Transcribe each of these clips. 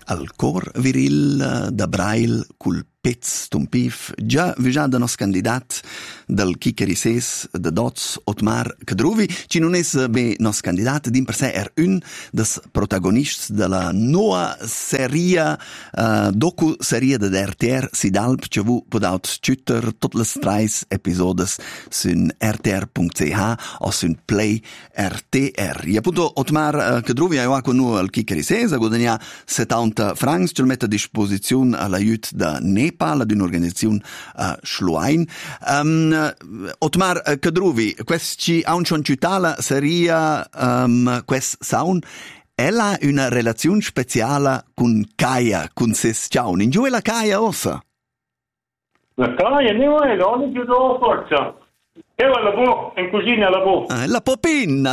Al cor viril da Braille cul pez tumpif, già visada nos candidat del Chicherises de Dots Otmar Cadruvi, ci non es be nos candidat din per sé un des protagonists de la nova seria docu-seria de RTR Sidalp, che vu podaut scütter tot les 3 episodes sun rtr.ch o sun Play RTR. E appunto Otmar Cadruvi ha con noi al Chicherises, a guadagna 70 francs, ce l mette a disposizione all'aiut da Nepal, ad un'organizzazione Schluain. Otmar Cadruvi, quest ci ha un ciuntala seria quest saun, ella ha una relazione speciale con Kaia, con ses ciaun. In giù è la Kaia ossa? La Kaia, non più dopo forza. E la bo, in cucina la bo. La popina!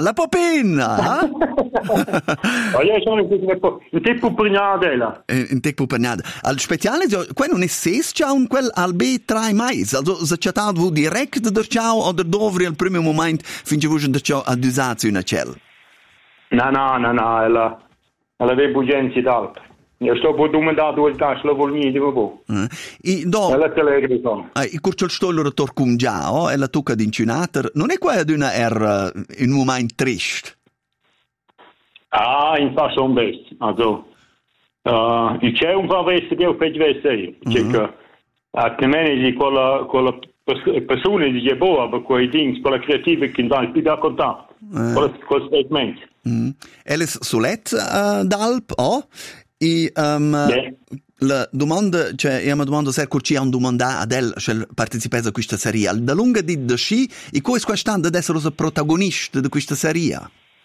Io sono in tempo pregnada. In tempo pregnada. Al speciale, qua non è ses ciao quel al B3 mais. Also, se chatat vu direct der ciao o der dovri al primo moment finché vu der ciao ad usarsi una cell? No, ela dei bugenzi d'alp. Io sto per domandare due tasche, la volni di bo. E do. Ela te le grito. I curciol stollero torcum già, e la tocca d'incinater. Non è qua ad una un moment trist. In fa son best. Also, il c'è un po' veste che ho peggio veste. Cioè, a te menegi con la persona di Jeboa, per quei dings, con la creativa che va più da contatto. Con statement. Eles solet d'alp, o? E la domanda, cioè, io mi domando se ci ha un domanda ad el, cioè, partecipare a questa serie. Da lunga di da sci, e come è quest'anno ad essere protagonista di questa serie?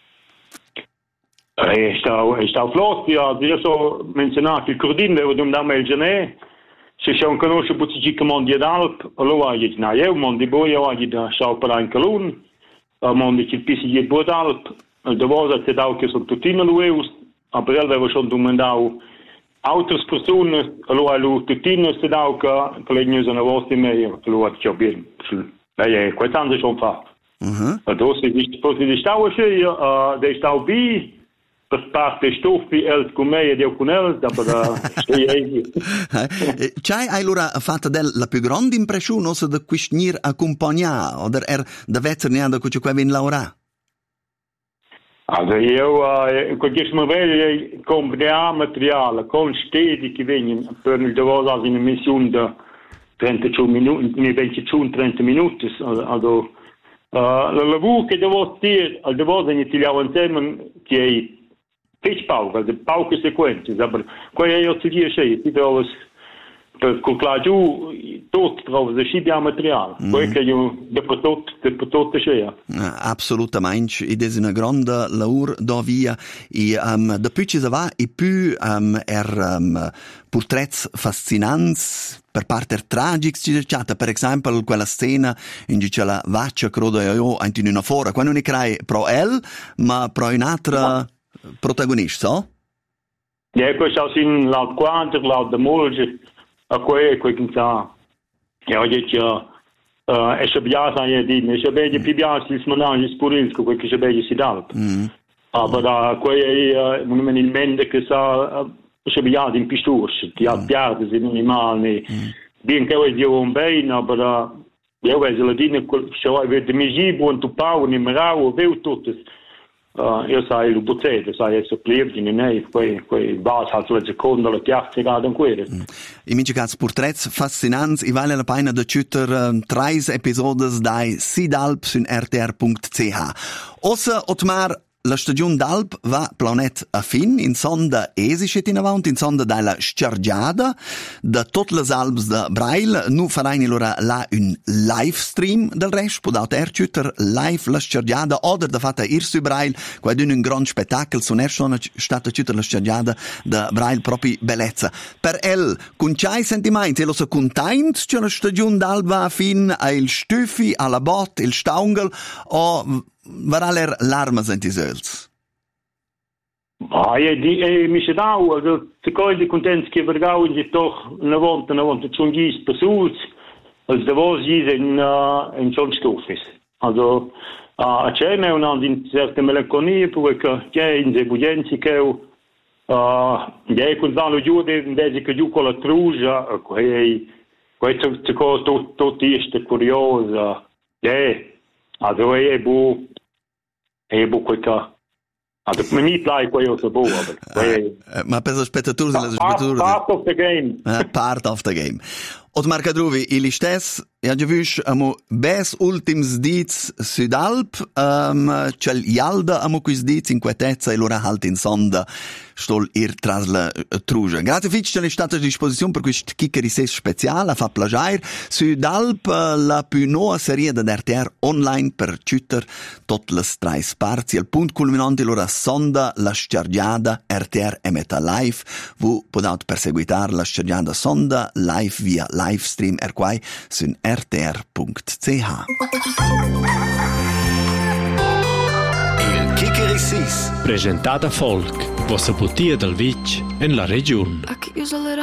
Sta flott, io so menzionato il Cordin, devo domandare il Genè, se c'è un conosce Buzzigica Mondi d'Alp, allora io dico, io Mondi Boia, io dico, stavo per un calun, Mondi ci pisi di Bodalp, da vosa te dau che sono tutti in l'UEUS, a per avevo schon domandato altre persone, allora lui tutti in te dau che le news sono vostre meglio, allora ci ho bien, lei quest'anno schon fatto. Allora se di stavo io, dei stavo bi, per parte stoffi el con me e con el, da c'hai allora fatto la più grande impressione se da quisnir accompagnare o da vezzerne da che qua vin laura? Also io qualche modello compra materiale con stedi che vengono per il lavoro in una missione da 30 minuti, 30 minuti, also la lavoro che devo dire, al lavoro in italiano insieme che è Fischpauke, de pauke sequenties, aber qua io ti dice, ti trovo per conclaju tot trovo de sci materiale. Poi che io dopo tot c'è. Assolutamente, ed è una grande lavoro da via e da più ci va e più porträts fascinanti per parte tragici ci c'è, per esempio quella scena in cui c'è la vaccia credo io in una fora, quando non è crai pro el, ma pro un'altra protagonista, so? Questo è in laut quanto, laut de molge, a quei che sa. Io dico, è sciabiata io dico, è sciabiata più biasa il smanage spurilsco, quel che sciabiata si dà. Ma da quei non il mente che sa sciabiata in pistus, ti ha piardi in animali, bien che io un bene, ma io vedo la dina, se vuoi de migi buon tu pau, ni merau, veu tutto. Io sai il buzzete, sai essere plierdi in nei, quei bas hat la seconda la chiazza grado in quelle. I minci cats portrets fascinanti, e vale la pena da chuter 3 episodes dai Sidalp sun rtr.ch. Ossa Otmar la stagione d'Alp va planet a fin, in sonda esisce in avanti, in sonda dalla scergiada, da tutte le Alps da Braille, nu farai allora là un live stream del resto, podaut erciuter live la scergiada, oder da fatta irsu Braille, qua è un gran spettacolo, son sono stata ciuter la scergiada da Braille proprio bellezza. Per el, con c'hai sentimenti, lo so content, c'è la stagione d'Alp va a fin, il Stüffi, alla bot, il Staungel, o varà l'arma senti sels? Mi si dau, se coi di contenti che vergau in toch una volta schon gis persons, als de vos gis in schon stofis. Also, c'è una certe melanconia, perché c'è in de bugenzi che Con Zano Giude, invece che giù con la trugia, questo tutto è curioso. Also qualcosa. Also, mi piace questo buono. Ma per gli spettatori Part of the game. Part of the game. Otmar Kadruvi, il stes, ja già visto, amo bes ultims dits Südalp, c'el Jalda amo quis dits in quetezza e l'ora halt in sonda stol ir tras la truja. Grazie fitch c'è stata a disposizione per questo chicceri ses speciale, fa plagiare. Südalp, la più nuova serie da RTR online per Twitter, tot le tre parti. Il punto culminante l'ora sonda, la scergiada RTR emeta live. Vu podate perseguitar la scergiada sonda live via livestream erquai su rtr.ch. Il Chicheri Sis. Presentata Folk, vostra putia del Vitg en la regione.